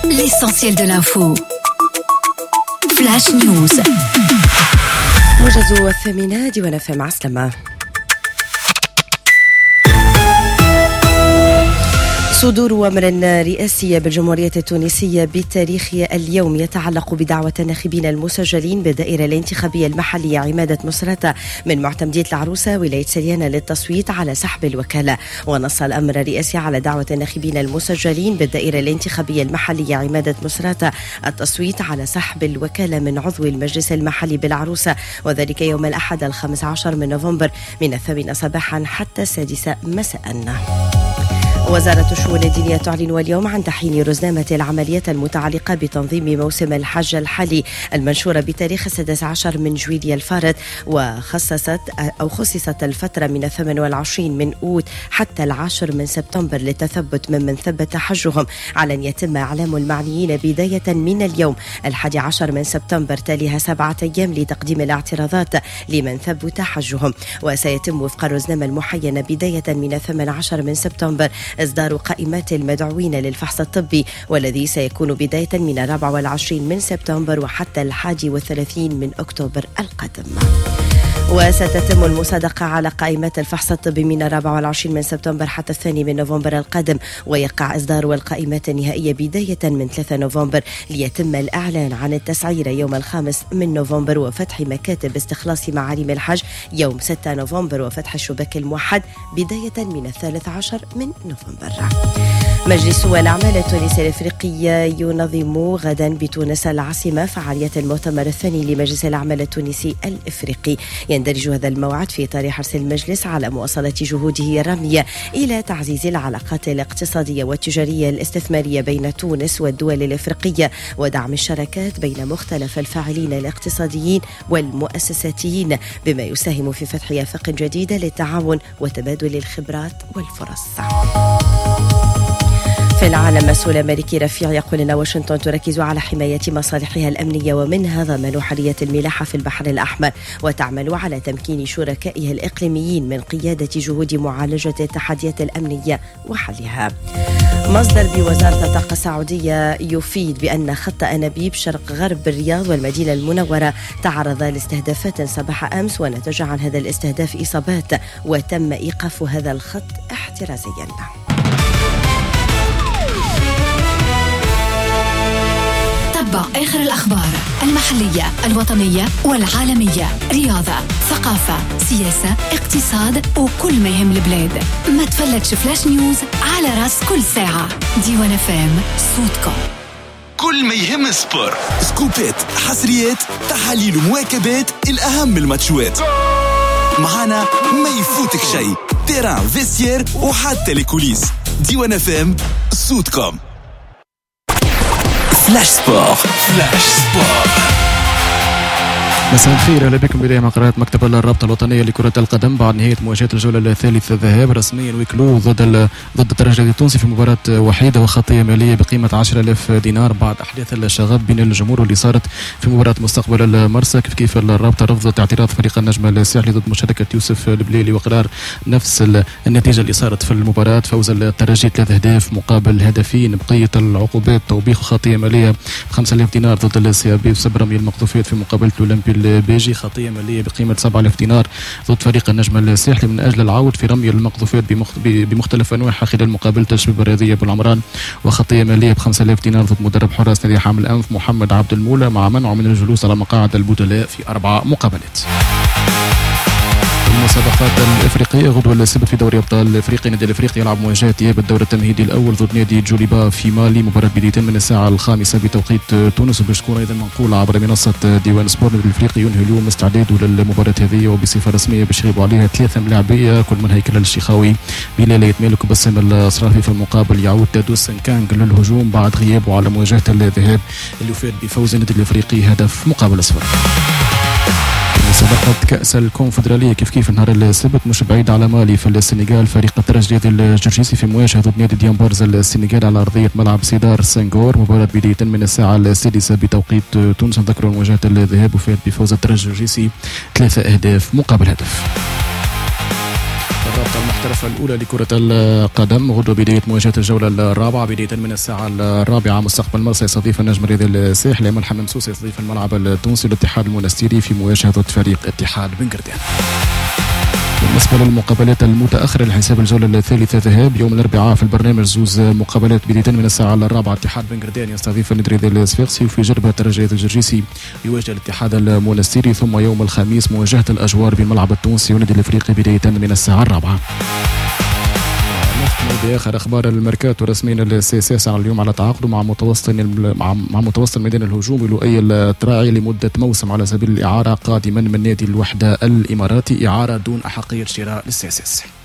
l'essentiel de l'info. Flash News. موجز 8 ديوان FM عسلامة. صدور أمر رئاسي بالجمهورية التونسية بتاريخ اليوم يتعلق بدعوة الناخبين المسجلين بالدائرة الانتخابية المحلية عمادة مصراتة من معتمدية العروسة ولاية سليانة للتصويت على سحب الوكالة. ونص الأمر الرئاسي على دعوة الناخبين المسجلين بالدائرة الانتخابية المحلية عمادة مصراتة التصويت على سحب الوكالة من عضو المجلس المحلي بالعروسة، وذلك يوم الأحد 15 من نوفمبر من 8 صباحا حتى 6 مساء. وزارة الشؤون الدينية تعلن اليوم عن تحيين رزنامة العمليات المتعلقة بتنظيم موسم الحج الحالي المنشورة بتاريخ 16 من جويلية الفارط، خصصت الفترة من 28 من أوت حتى 10 من سبتمبر للتثبت ممن ثبت حجهم، على أن يتم إعلام المعنيين بداية من اليوم 11 من سبتمبر تاليها 7 أيام لتقديم الاعتراضات لمن ثبت حجهم. وسيتم وفق الرزنامة المحينة بداية من 18 من سبتمبر إصدار قائمات المدعوين للفحص الطبي، والذي سيكون بداية من 24 من سبتمبر وحتى 31 من أكتوبر القادم. وستتم المصادقة على قائمات الفحص الطبي من 24 من سبتمبر حتى 2 من نوفمبر القادم، ويقع إصدار القائمات النهائية بداية من 3 نوفمبر ليتم الإعلان عن التسعير يوم 5 من نوفمبر، وفتح مكاتب استخلاص معالم الحج يوم 6 نوفمبر، وفتح الشباك الموحد بداية من 13 من نوفمبر. مجلس الأعمال التونسي الإفريقي ينظم غدا بتونس العاصمة فعاليات المؤتمر الثاني لمجلس الأعمال التونسي الإفريقي. يندرج هذا الموعد في إطار حرص المجلس على مواصلة جهوده الرامية إلى تعزيز العلاقات الاقتصادية والتجارية الاستثمارية بين تونس والدول الإفريقية، ودعم الشراكات بين مختلف الفاعلين الاقتصاديين والمؤسساتيين، بما يساهم في فتح آفاق جديدة للتعاون وتبادل الخبرات والفرص. في العالم، مسؤول أمريكي رفيع يقول أن واشنطن تركز على حماية مصالحها الأمنية ومنها ضمان حرية الملاحة في البحر الأحمر، وتعمل على تمكين شركائها الإقليميين من قيادة جهود معالجة التحديات الأمنية وحلها. مصدر بوزارة الطاقة السعودية يفيد بأن خط أنابيب شرق غرب الرياض والمدينة المنورة تعرض لاستهدافات صباح أمس، ونتج عن هذا الاستهداف إصابات، وتم إيقاف هذا الخط احترازيا. تابع آخر الأخبار المحلية الوطنية والعالمية، رياضة، ثقافة، سياسة، اقتصاد وكل ما يهم البلاد. ما تفلتش فلاش نيوز على راس كل ساعة. ديوان FM صوتكم. كل ما يهم السبور، سكوبات، حصريات، تحاليل ومواكبات الأهم الماتشات. معانا ما يفوتك شيء، تيران، فيستير وحتى الكوليس. ديوان FM صوتكم. فلاش سبور. فلاش سبور. مساء الخير، اهلا بكم. بدايه مقرات مكتب الرابطه الوطنيه لكره القدم بعد نهايه مواجهه الجوله الثالثه الذهاب رسميا ويكلو ضد الترجي التونسي في مباراه وحيده وخطيه ماليه بقيمه 10,000 دينار بعد احداث الشغب بين الجمهور اللي صارت في مباراه مستقبل المرسى. كيف الرابطه رفضت اعتراض فريق النجم الساحلي ضد مشاركه يوسف البليلي وقرار نفس النتيجه اللي صارت في المباراه، فوز الترجي 3 أهداف مقابل هدفين. بقيه العقوبات توبيخ خطيه ماليه 5,000 دينار ضد السيابي وسب رمي المقذوفات في مقابله اولمبي البيجي، خطية مالية بقيمة 7,000 دينار ضد فريق النجم الساحلي من أجل العود في رمي المقذوفات بمختلف أنواعها خلال مقابلة الشباب الرياضية بالعمران، وخطية مالية ب5,000 دينار ضد مدرب حراس نادي حامل الأنف محمد عبد المولى مع منعه من الجلوس على مقاعد البدلاء في 4 مقابلات. المسابقات الافريقيه غدوه السبت في دوري ابطال افريقيا، النادي الافريقي يلعب مواجهه اياب الدور التمهيدي الاول ضد نادي جوليبا في مالي، مباراه بدايه من الساعه 5 بتوقيت تونس، وباش تكون ايضا منقوله عبر منصه ديوان سبور. النادي الافريقي ينهي اليوم استعداده للمباراه هذه وبصفه رسميه باش يغيبوا عليها 3 ملاعبيه، كل من هيكل الشيخاوي، بلال يتمالك بسام الصرافي. في المقابل يعود تادو سنكانغ للهجوم بعد غيابه على مواجهه الذهاب اللي فات بفوز النادي الافريقي هدف مقابل صفر. مسابقة كأس الكونفدرالية كيف نهار السبت مش بعيد على مالي في السنغال، فريق الترجي الجرجيسي في مواجهة ضد نادي ديامبارز السنغال على أرضية ملعب سيدار سنغور، مباراة بداية من الساعة 6 بتوقيت تونس. نذكروا مواجهة الذهاب وفات بفوز الترجي الجرجيسي 3 أهداف مقابل هدف. الرابطة المحترفة الأولى لكرة القدم غدوة بداية مواجهة الجولة الرابعة بداية من الساعة الرابعة. مستقبل مرسى يستضيف النجم الرياضي الساحلي، أما الحمام سوسة يستضيف الملعب التونسي الاتحاد المنستيري في مواجهة فريق اتحاد بن قردان. بالنسبة للمقابلات المتأخرة لحساب الجولة الثالثة ذهاب يوم الأربعاء في البرنامج زوز مقابلات بداية من الساعة الرابعة. اتحاد بن قردان يستضيف النادي الصفاقسي، وفي جربة الرجاء الجرجيسي يواجه الاتحاد المنستيري، ثم يوم الخميس مواجهة الأجوار بالملعب التونسي والنادي الأفريقي بداية من الساعة الرابعة. بآخر أخبار الميركاتو رسميا السياسي على اليوم على تعاقده مع متوسط ميدان الهجوم لؤي التراعي لمدة موسم على سبيل الإعارة قادما من نادي الوحدة الإماراتي، إعارة دون أحقية شراء للسياسي.